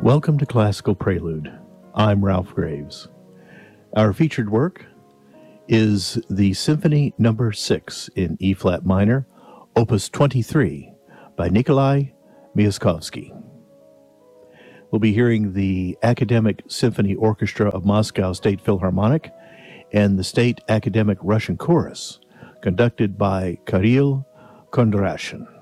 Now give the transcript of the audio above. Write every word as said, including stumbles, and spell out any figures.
Welcome to Classical Prelude. I'm Ralph Graves. Our featured work is the Symphony Number six in E-flat minor, Opus twenty-three, by Nikolai Myaskovsky. We'll be hearing the Academic Symphony Orchestra of Moscow State Philharmonic and the State Academic Russian Chorus, conducted by Kirill Kondrashin.